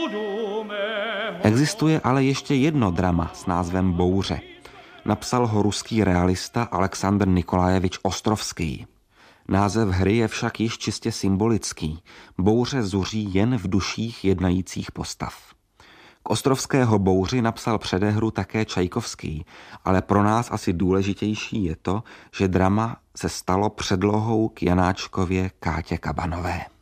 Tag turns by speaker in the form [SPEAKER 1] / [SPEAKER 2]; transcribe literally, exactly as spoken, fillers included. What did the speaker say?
[SPEAKER 1] Existuje ale ještě jedno drama s názvem Bouře. Napsal ho ruský realista Aleksandr Nikolajevič Ostrovský. Název hry je však již čistě symbolický. Bouře zuří jen v duších jednajících postav. K Ostrovského Bouři napsal předehru také Čajkovský, ale pro nás asi důležitější je to, že drama se stalo předlohou k Janáčkově Kátě Kabanové.